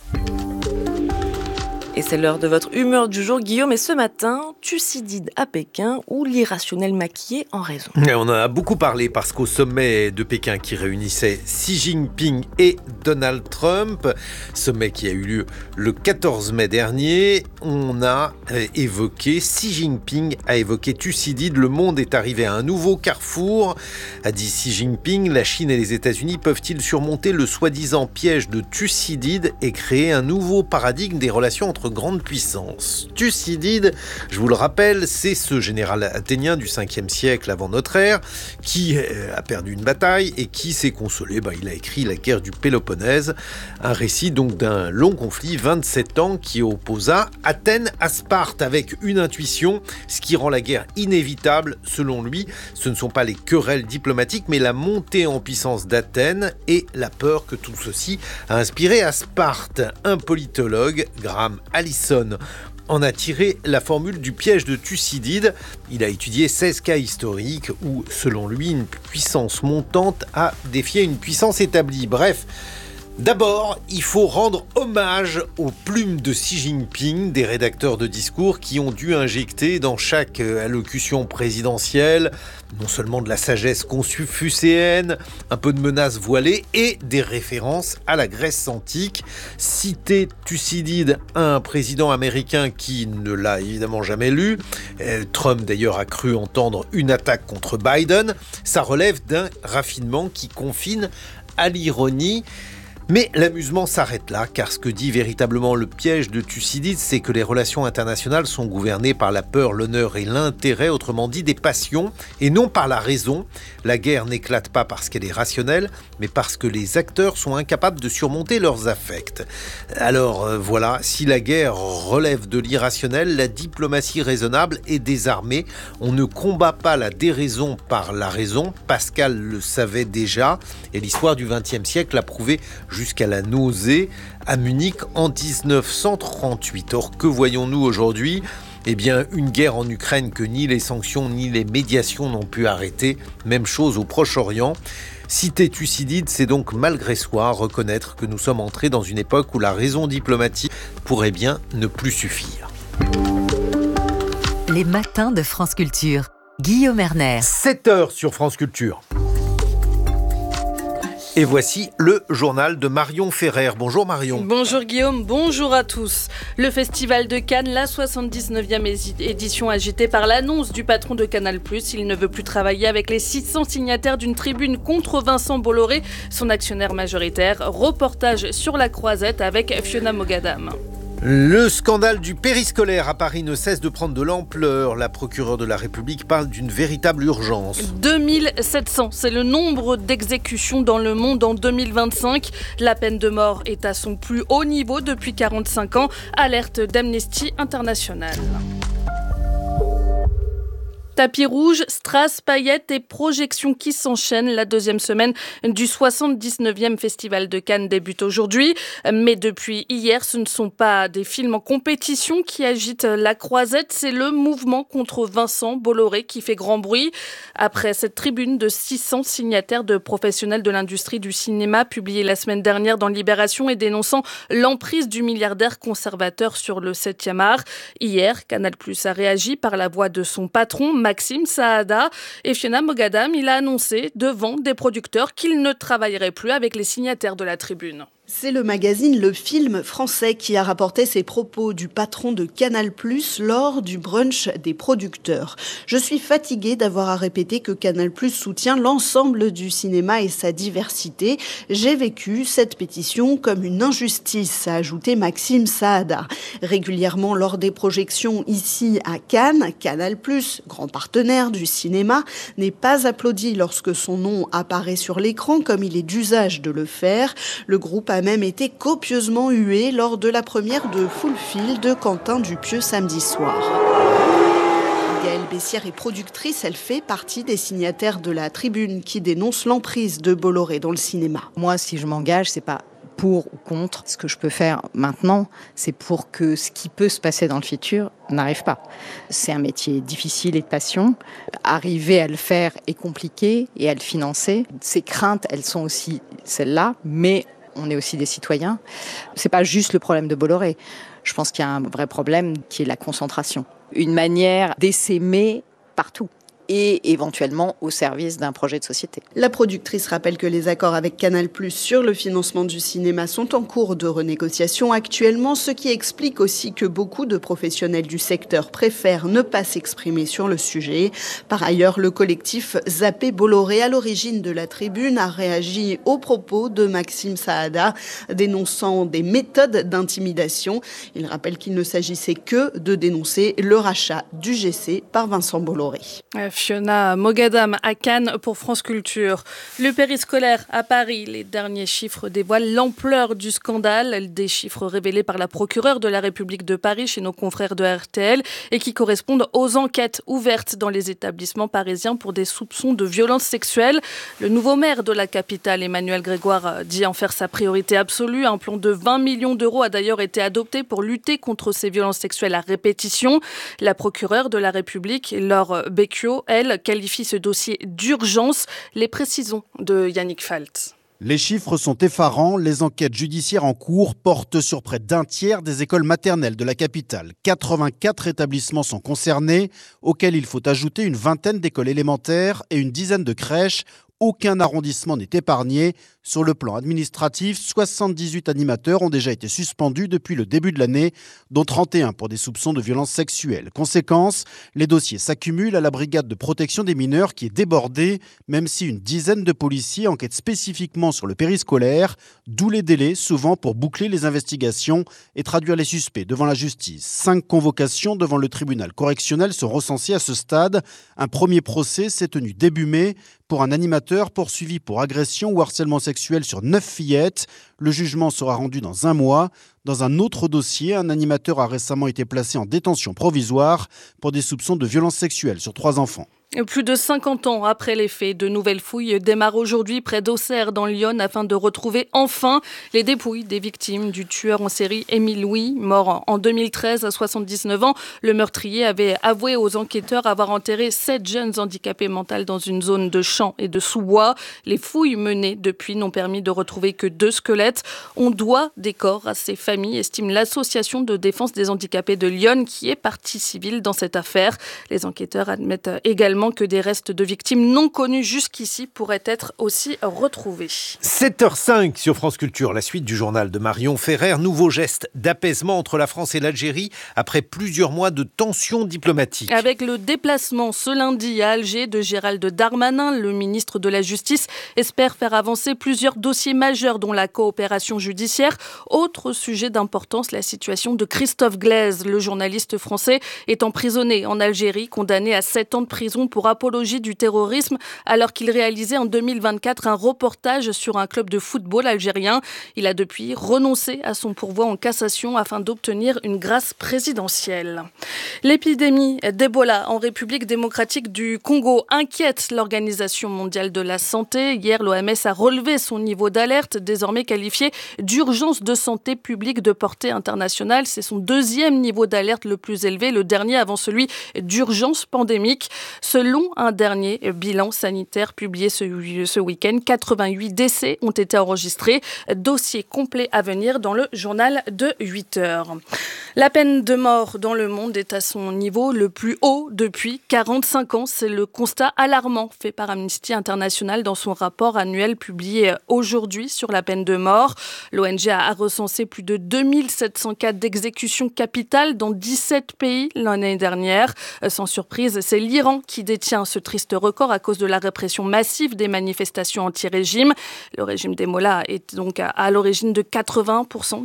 Et c'est l'heure de votre humeur du jour, Guillaume. Et ce matin, Thucydide à Pékin ou l'irrationnel maquillé en raison. Et on en a beaucoup parlé parce qu'au sommet de Pékin qui réunissait Xi Jinping et Donald Trump, sommet qui a eu lieu le 14 mai dernier, on a évoqué, Xi Jinping a évoqué Thucydide. Le monde est arrivé à un nouveau carrefour, a dit Xi Jinping. La Chine et les États-Unis peuvent-ils surmonter le soi-disant piège de Thucydide et créer un nouveau paradigme des relations entre grandes puissances? Thucydide, je vous le rappelle, c'est ce général athénien du 5e siècle avant notre ère qui a perdu une bataille et qui s'est consolé. Il a écrit la guerre du Péloponnèse, un récit donc d'un long conflit, 27 ans, qui opposa Athènes à Sparte avec une intuition, ce qui rend la guerre inévitable. Selon lui, ce ne sont pas les querelles diplomatiques, mais la montée en puissance d'Athènes et la peur que tout ceci a inspiré à Sparte. Un politologue, Graham Allison, en a tiré la formule du piège de Thucydide. Il a étudié 16 cas historiques où, selon lui, une puissance montante a défié une puissance établie. Bref, D'abord, il faut rendre hommage aux plumes de Xi Jinping, des rédacteurs de discours qui ont dû injecter dans chaque allocution présidentielle non seulement de la sagesse confucéenne, un peu de menaces voilées et des références à la Grèce antique. Citer Thucydide, un président américain qui ne l'a évidemment jamais lu, Trump d'ailleurs a cru entendre une attaque contre Biden, ça relève d'un raffinement qui confine à l'ironie. Mais l'amusement s'arrête là, car ce que dit véritablement le piège de Thucydide, c'est que les relations internationales sont gouvernées par la peur, l'honneur et l'intérêt, autrement dit des passions, et non par la raison. La guerre n'éclate pas parce qu'elle est rationnelle, mais parce que les acteurs sont incapables de surmonter leurs affects. Alors voilà, si la guerre relève de l'irrationnel, la diplomatie raisonnable est désarmée. On ne combat pas la déraison par la raison, Pascal le savait déjà, et l'histoire du XXe siècle l'a prouvé jusqu'à la nausée à Munich en 1938. Or, que voyons-nous aujourd'hui ? Eh bien, une guerre en Ukraine que ni les sanctions ni les médiations n'ont pu arrêter. Même chose au Proche-Orient. Citer Thucydide, c'est donc malgré soi reconnaître que nous sommes entrés dans une époque où la raison diplomatique pourrait bien ne plus suffire. Les matins de France Culture. Guillaume Erner. 7h sur France Culture. Et voici le journal de Marion Ferrer. Bonjour Marion. Bonjour Guillaume, bonjour à tous. Le Festival de Cannes, la 79e édition agitée par l'annonce du patron de Canal+. Il ne veut plus travailler avec les 600 signataires d'une tribune contre Vincent Bolloré, son actionnaire majoritaire. Reportage sur la Croisette avec Fiona Mogadam. Le scandale du périscolaire à Paris ne cesse de prendre de l'ampleur. La procureure de la République parle d'une véritable urgence. 2700, c'est le nombre d'exécutions dans le monde en 2025. La peine de mort est à son plus haut niveau depuis 45 ans. Alerte d'Amnesty International. Tapis rouge, strass, paillettes et projections qui s'enchaînent. La deuxième semaine du 79e Festival de Cannes débute aujourd'hui. Mais depuis hier, ce ne sont pas des films en compétition qui agitent la Croisette, c'est le mouvement contre Vincent Bolloré qui fait grand bruit. Après cette tribune de 600 signataires de professionnels de l'industrie du cinéma publiée la semaine dernière dans Libération et dénonçant l'emprise du milliardaire conservateur sur le 7e art. Hier, Canal+ a réagi par la voix de son patron, Maxime Saada, et Fiona Mogadam, il a annoncé devant des producteurs qu'il ne travaillerait plus avec les signataires de la tribune. C'est le magazine Le Film français qui a rapporté ces propos du patron de Canal+ lors du brunch des producteurs. Je suis fatigué d'avoir à répéter que Canal+ soutient l'ensemble du cinéma et sa diversité. J'ai vécu cette pétition comme une injustice, a ajouté Maxime Saada. Régulièrement lors des projections ici à Cannes, Canal+, grand partenaire du cinéma, n'est pas applaudi lorsque son nom apparaît sur l'écran comme il est d'usage de le faire. Le groupe a même été copieusement hué lors de la première de Full de Quentin Dupieux samedi soir. Gaëlle Bessière est productrice, elle fait partie des signataires de la tribune qui dénonce l'emprise de Bolloré dans le cinéma. Moi, si je m'engage, c'est pas pour ou contre. Ce que je peux faire maintenant, c'est pour que ce qui peut se passer dans le futur n'arrive pas. C'est un métier difficile et de passion. Arriver à le faire est compliqué et à le financer. Ces craintes, elles sont aussi celles-là, mais on est aussi des citoyens. C'est pas juste le problème de Bolloré. Je pense qu'il y a un vrai problème qui est la concentration. Une manière d'essaimer partout et éventuellement au service d'un projet de société. La productrice rappelle que les accords avec Canal+ sur le financement du cinéma sont en cours de renégociation actuellement, ce qui explique aussi que beaucoup de professionnels du secteur préfèrent ne pas s'exprimer sur le sujet. Par ailleurs, le collectif Zappé Bolloré, à l'origine de la tribune, a réagi aux propos de Maxime Saada, dénonçant des méthodes d'intimidation. Il rappelle qu'il ne s'agissait que de dénoncer le rachat du GC par Vincent Bolloré. Fiona Mogadam à Cannes pour France Culture. Le périscolaire à Paris, les derniers chiffres dévoilent l'ampleur du scandale, des chiffres révélés par la procureure de la République de Paris chez nos confrères de RTL et qui correspondent aux enquêtes ouvertes dans les établissements parisiens pour des soupçons de violences sexuelles. Le nouveau maire de la capitale, Emmanuel Grégoire, dit en faire sa priorité absolue. Un plan de 20 millions d'euros a d'ailleurs été adopté pour lutter contre ces violences sexuelles à répétition. La procureure de la République, Laure Becchio, elle, qualifie ce dossier d'urgence. Les précisions de Yannick Falt. Les chiffres sont effarants. Les enquêtes judiciaires en cours portent sur près d'un tiers des écoles maternelles de la capitale. 84 établissements sont concernés, auxquels il faut ajouter une vingtaine d'écoles élémentaires et une dizaine de crèches. Aucun arrondissement n'est épargné. Sur le plan administratif, 78 animateurs ont déjà été suspendus depuis le début de l'année, dont 31 pour des soupçons de violences sexuelles. Conséquence, les dossiers s'accumulent à la brigade de protection des mineurs qui est débordée, même si une dizaine de policiers enquêtent spécifiquement sur le périscolaire, d'où les délais, souvent pour boucler les investigations et traduire les suspects devant la justice. 5 convocations devant le tribunal correctionnel sont recensées à ce stade. Un premier procès s'est tenu début mai pour un animateur poursuivi pour agression ou harcèlement sexuel sur 9 fillettes. Le jugement sera rendu dans 1 mois. Dans un autre dossier, un animateur a récemment été placé en détention provisoire pour des soupçons de violences sexuelles sur 3 enfants. Plus de 50 ans après les faits, de nouvelles fouilles démarrent aujourd'hui près d'Auxerre dans l'Yonne afin de retrouver enfin les dépouilles des victimes du tueur en série Émile Louis, mort en 2013 à 79 ans. Le meurtrier avait avoué aux enquêteurs avoir enterré 7 jeunes handicapés mentaux dans une zone de champs et de sous-bois. Les fouilles menées depuis n'ont permis de retrouver que 2 squelettes. On doit des corps à ces familles, estime l'association de défense des handicapés de Lyon qui est partie civile dans cette affaire. Les enquêteurs admettent également que des restes de victimes non connues jusqu'ici pourraient être aussi retrouvés. 7h05 sur France Culture, la suite du journal de Marion Ferrer. Nouveau geste d'apaisement entre la France et l'Algérie après plusieurs mois de tensions diplomatiques. Avec le déplacement ce lundi à Alger de Gérald Darmanin, le ministre de la Justice espère faire avancer plusieurs dossiers majeurs dont la coopération judiciaire. Autre sujet d'importance, la situation de Christophe Glaise. Le journaliste français est emprisonné en Algérie, condamné à 7 ans de prison pour apologie du terrorisme alors qu'il réalisait en 2024 un reportage sur un club de football algérien. Il a depuis renoncé à son pourvoi en cassation afin d'obtenir une grâce présidentielle. L'épidémie d'Ebola en République démocratique du Congo inquiète l'Organisation mondiale de la santé. Hier, l'OMS a relevé son niveau d'alerte, désormais qualifié d'urgence de santé publique de portée internationale. C'est son 2e niveau d'alerte le plus élevé, le dernier avant celui d'urgence pandémique. Selon un dernier bilan sanitaire publié ce week-end, 88 décès ont été enregistrés. Dossier complet à venir dans le journal de 8 heures. La peine de mort dans le monde est à son niveau le plus haut depuis 45 ans. C'est le constat alarmant fait par Amnesty International dans son rapport annuel publié aujourd'hui sur la peine de mort. L'ONG a recensé plus de 2700 cas d'exécution capitale dans 17 pays l'année dernière. Sans surprise, c'est l'Iran qui détient ce triste record à cause de la répression massive des manifestations anti-régime. Le régime des Mollahs est donc à l'origine de 80%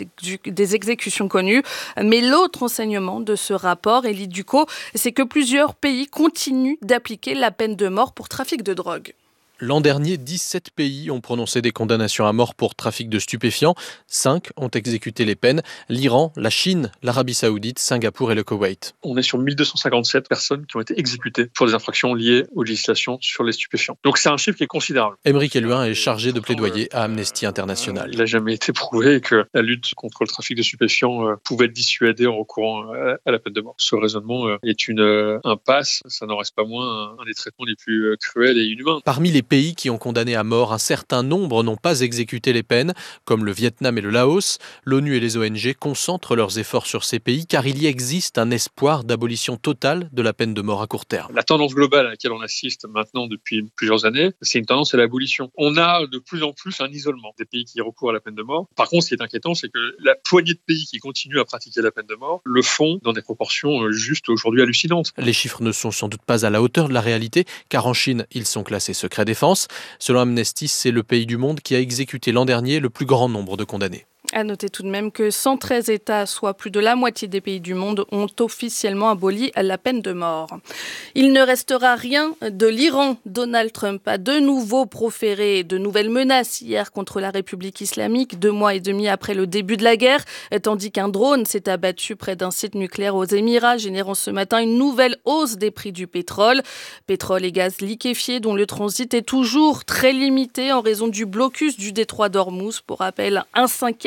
des exécutions connues. Mais l'autre enseignement de ce rapport, Elie Ducot, c'est que plusieurs pays continuent d'appliquer la peine de mort pour trafic de drogue. L'an dernier, 17 pays ont prononcé des condamnations à mort pour trafic de stupéfiants. 5 ont exécuté les peines. L'Iran, la Chine, l'Arabie Saoudite, Singapour et le Koweït. On est sur 1257 personnes qui ont été exécutées pour des infractions liées aux législations sur les stupéfiants. Donc c'est un chiffre qui est considérable. Aymeric Eluin est chargé de plaidoyer à Amnesty International. Il n'a jamais été prouvé que la lutte contre le trafic de stupéfiants pouvait être dissuadée en recourant à la peine de mort. Ce raisonnement est une impasse. Ça n'en reste pas moins un des traitements les plus cruels et inhumains. Parmi les pays qui ont condamné à mort, un certain nombre n'ont pas exécuté les peines, comme le Vietnam et le Laos. L'ONU et les ONG concentrent leurs efforts sur ces pays car il y existe un espoir d'abolition totale de la peine de mort à court terme. La tendance globale à laquelle on assiste maintenant depuis plusieurs années, c'est une tendance à l'abolition. On a de plus en plus un isolement des pays qui recourent à la peine de mort. Par contre, ce qui est inquiétant, c'est que la poignée de pays qui continuent à pratiquer la peine de mort le font dans des proportions juste aujourd'hui hallucinantes. Les chiffres ne sont sans doute pas à la hauteur de la réalité, car en Chine, ils sont classés secret défense. Selon Amnesty, c'est le pays du monde qui a exécuté l'an dernier le plus grand nombre de condamnés. À noter tout de même que 113 États, soit plus de la moitié des pays du monde, ont officiellement aboli la peine de mort. Il ne restera rien de l'Iran. Donald Trump a de nouveau proféré de nouvelles menaces hier contre la République islamique, 2 mois et demi après le début de la guerre, tandis qu'un drone s'est abattu près d'un site nucléaire aux Émirats, générant ce matin une nouvelle hausse des prix du pétrole. Pétrole et gaz liquéfiés dont le transit est toujours très limité en raison du blocus du détroit d'Ormuz. Pour rappel, un 5e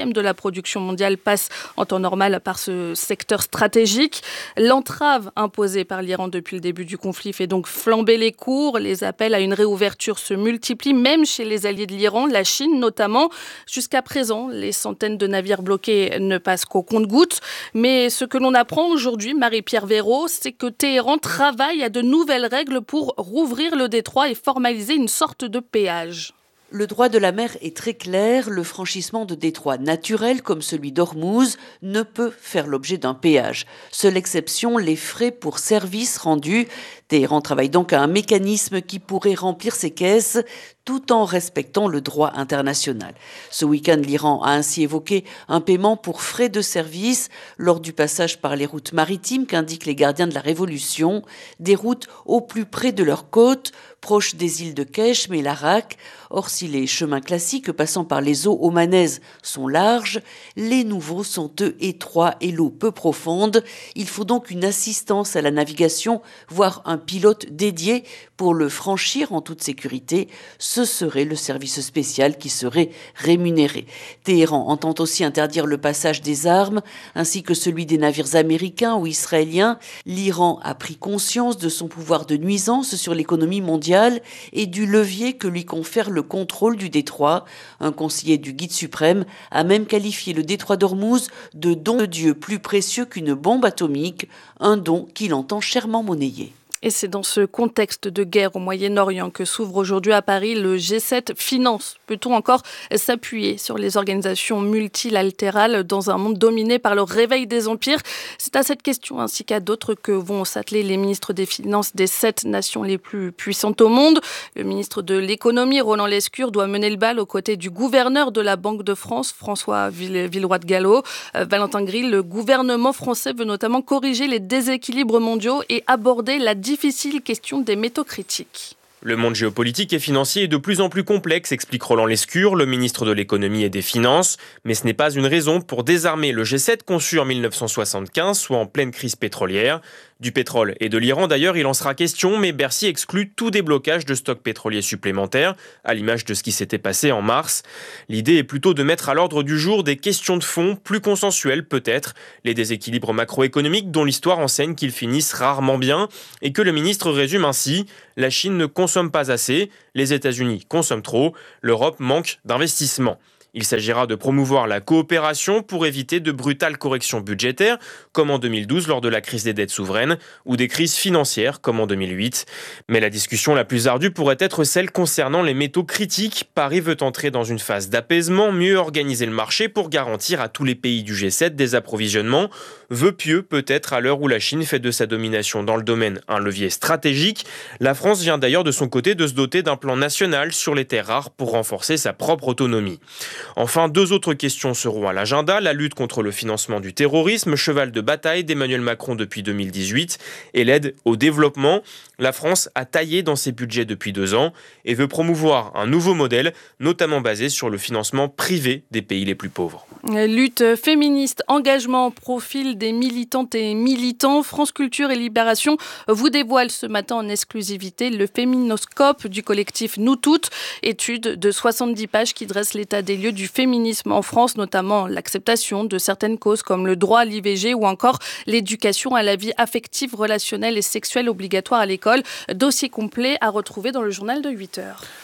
1/4 de la production mondiale passe en temps normal par ce secteur stratégique. L'entrave imposée par l'Iran depuis le début du conflit fait donc flamber les cours. Les appels à une réouverture se multiplient, même chez les alliés de l'Iran, la Chine notamment. Jusqu'à présent, les centaines de navires bloqués ne passent qu'au compte-gouttes. Mais ce que l'on apprend aujourd'hui, Marie-Pierre Véraud, c'est que Téhéran travaille à de nouvelles règles pour rouvrir le détroit et formaliser une sorte de péage. Le droit de la mer est très clair, le franchissement de détroits naturels comme celui d'Ormuz ne peut faire l'objet d'un péage. Seule exception, les frais pour services rendus. Téhéran travaille donc à un mécanisme qui pourrait remplir ses caisses tout en respectant le droit international. Ce week-end, l'Iran a ainsi évoqué un paiement pour frais de service lors du passage par les routes maritimes qu'indiquent les gardiens de la Révolution, des routes au plus près de leurs côtes, proches des îles de Kesh, mais l'Arak. Or, si les chemins classiques passant par les eaux omanaises sont larges, les nouveaux sont eux étroits et l'eau peu profonde. Il faut donc une assistance à la navigation, voire un pilote dédié pour le franchir en toute sécurité. Ce serait le service spécial qui serait rémunéré. Téhéran entend aussi interdire le passage des armes, ainsi que celui des navires américains ou israéliens. L'Iran a pris conscience de son pouvoir de nuisance sur l'économie mondiale et du levier que lui confère le contrôle du détroit. Un conseiller du guide suprême a même qualifié le détroit d'Ormuz de don de Dieu plus précieux qu'une bombe atomique, un don qu'il entend chèrement monnayer. Et c'est dans ce contexte de guerre au Moyen-Orient que s'ouvre aujourd'hui à Paris le G7 Finance. Peut-on encore s'appuyer sur les organisations multilatérales dans un monde dominé par le réveil des empires ? C'est à cette question ainsi qu'à d'autres que vont s'atteler les ministres des Finances des 7 nations les plus puissantes au monde. Le ministre de l'Économie, Roland Lescure, doit mener le bal aux côtés du gouverneur de la Banque de France, François Villeroy de Galhau. Valentin Grill, le gouvernement français veut notamment corriger les déséquilibres mondiaux et aborder la difficile question des métaux critiques. Le monde géopolitique et financier est de plus en plus complexe, explique Roland Lescure, le ministre de l'économie et des finances. Mais ce n'est pas une raison pour désarmer le G7 conçu en 1975, soit en pleine crise pétrolière. Du pétrole et de l'Iran d'ailleurs, il en sera question, mais Bercy exclut tout déblocage de stocks pétroliers supplémentaires, à l'image de ce qui s'était passé en mars. L'idée est plutôt de mettre à l'ordre du jour des questions de fond, plus consensuelles peut-être, les déséquilibres macroéconomiques dont l'histoire enseigne qu'ils finissent rarement bien, et que le ministre résume ainsi: la Chine ne consomme pas assez, les États-Unis consomment trop, l'Europe manque d'investissement. Il s'agira de promouvoir la coopération pour éviter de brutales corrections budgétaires, comme en 2012 lors de la crise des dettes souveraines, ou des crises financières, comme en 2008. Mais la discussion la plus ardue pourrait être celle concernant les métaux critiques. Paris veut entrer dans une phase d'apaisement, mieux organiser le marché pour garantir à tous les pays du G7 des approvisionnements. Vœu pieux peut-être à l'heure où la Chine fait de sa domination dans le domaine un levier stratégique. La France vient d'ailleurs de son côté de se doter d'un plan national sur les terres rares pour renforcer sa propre autonomie. Enfin, 2 autres questions seront à l'agenda: la lutte contre le financement du terrorisme, cheval de bataille d'Emmanuel Macron depuis 2018, et l'aide au développement. La France a taillé dans ses budgets depuis 2 ans et veut promouvoir un nouveau modèle, notamment basé sur le financement privé des pays les plus pauvres. Lutte féministe, engagement, profil des militantes et militants. France Culture et Libération vous dévoilent ce matin en exclusivité le féminoscope du collectif Nous Toutes, étude de 70 pages qui dresse l'état des lieux du féminisme en France, notamment l'acceptation de certaines causes comme le droit à l'IVG ou encore l'éducation à la vie affective, relationnelle et sexuelle obligatoire à l'école. Dossier complet à retrouver dans le journal de 8h.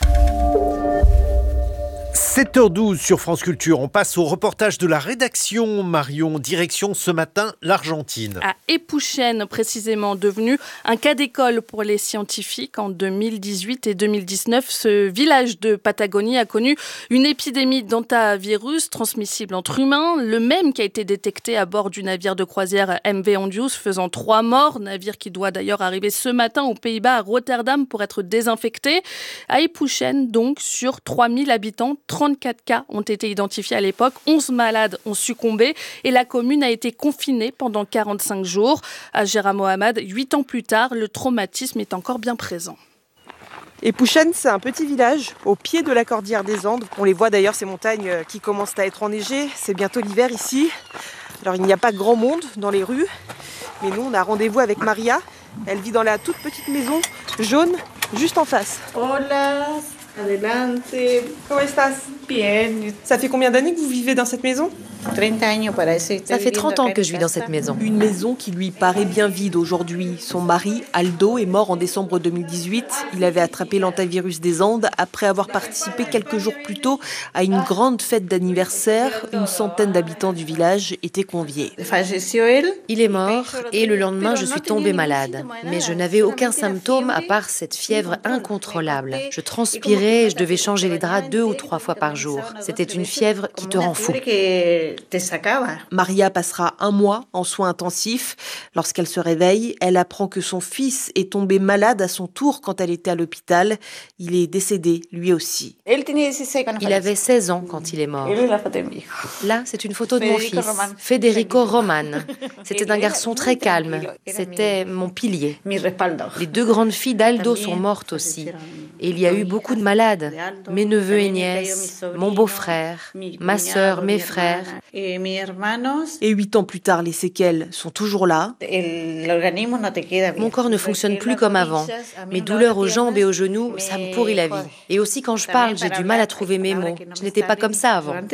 7h12 sur France Culture. On passe au reportage de la rédaction. Marion, direction ce matin l'Argentine. À Épouchène, précisément, devenu un cas d'école pour les scientifiques en 2018 et 2019. Ce village de Patagonie a connu une épidémie d'hantavirus transmissible entre humains, le même qui a été détecté à bord du navire de croisière MV Ondius, faisant 3 morts. Navire qui doit d'ailleurs arriver ce matin aux Pays-Bas, à Rotterdam, pour être désinfecté. À Épouchène, donc, sur 3000 habitants, 34 cas ont été identifiés à l'époque, 11 malades ont succombé et la commune a été confinée pendant 45 jours. À Gérard Mohamed, 8 ans plus tard, le traumatisme est encore bien présent. Épouchène, c'est un petit village au pied de la cordillère des Andes. On les voit d'ailleurs, ces montagnes qui commencent à être enneigées. C'est bientôt l'hiver ici. Alors il n'y a pas grand monde dans les rues, mais nous on a rendez-vous avec Maria. Elle vit dans la toute petite maison jaune juste en face. Hola, Adelante. ¿Cómo estás? Bien. Ça fait combien d'années que vous vivez dans cette maison? Ça fait 30 ans que je vis dans cette maison. Une maison qui lui paraît bien vide aujourd'hui. Son mari, Aldo, est mort en décembre 2018. Il avait attrapé l'hantavirus des Andes après avoir participé quelques jours plus tôt à une grande fête d'anniversaire. Une centaine d'habitants du village étaient conviés. Il est mort et le lendemain, je suis tombée malade. Mais je n'avais aucun symptôme à part cette fièvre incontrôlable. Je transpirais et je devais changer les draps 2 ou 3 fois par jour. C'était une fièvre qui te rend fou. Maria passera 1 mois en soins intensifs. Lorsqu'elle se réveille, elle apprend que son fils est tombé malade à son tour quand elle était à l'hôpital. Il est décédé, lui aussi. Il avait 16 ans quand il est mort. Là, c'est une photo de mon fils, Federico Roman. C'était un garçon très calme. C'était mon pilier. Les 2 grandes filles d'Aldo sont mortes aussi. Et il y a eu beaucoup de malades. Mes neveux et nièces, mon beau-frère, ma sœur, mes frères. Et 8 ans plus tard, les séquelles sont toujours là. Mon corps ne fonctionne plus comme avant. Mes douleurs aux jambes et aux genoux, ça me pourrit la vie. Et aussi quand je parle, j'ai du mal à trouver mes mots. Je n'étais pas comme ça avant.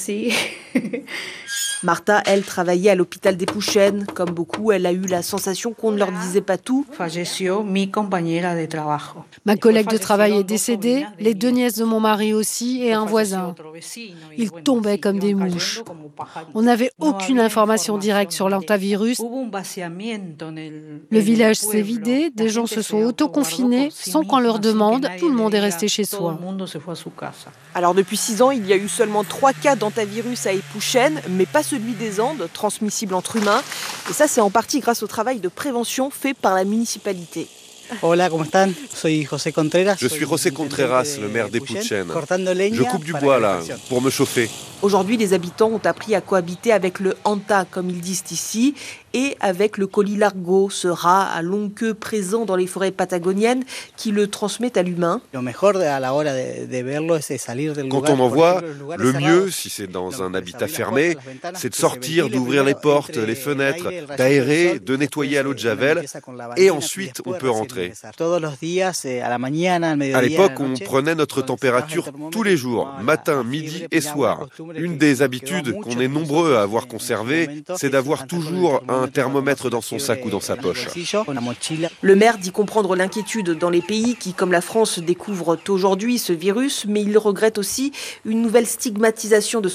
Martha, elle, travaillait à l'hôpital des Pouchennes. Comme beaucoup, elle a eu la sensation qu'on ne leur disait pas tout. Ma collègue de travail est décédée, les 2 nièces de mon mari aussi et un voisin. Ils tombaient comme des mouches. On n'avait aucune information directe sur l'hantavirus. Le village s'est vidé, des gens se sont autoconfinés sans qu'on leur demande, tout le monde est resté chez soi. Alors depuis 6 ans, il y a eu seulement 3 cas d'hantavirus à Épouchènes, mais pas celui des Andes, transmissible entre humains. Et ça, c'est en partie grâce au travail de prévention fait par la municipalité. Hola, ¿cómo están? Soy José Contreras. Je suis José Contreras, le maire d'Épouchènes. Je coupe du bois là, pour me chauffer. Aujourd'hui, les habitants ont appris à cohabiter avec le hanta, comme ils disent ici, et avec le colilargo, ce rat à longue queue présent dans les forêts patagoniennes qui le transmet à l'humain. Quand on en voit, le mieux, si c'est dans un habitat fermé, c'est de sortir, d'ouvrir les portes, les fenêtres, d'aérer, de nettoyer à l'eau de javel, et ensuite on peut rentrer. À l'époque, on prenait notre température tous les jours, matin, midi et soir. Une des habitudes qu'on est nombreux à avoir conservées, c'est d'avoir toujours un thermomètre dans son sac ou dans sa poche. Le maire dit comprendre l'inquiétude dans les pays qui, comme la France, découvrent aujourd'hui ce virus, mais il regrette aussi une nouvelle stigmatisation de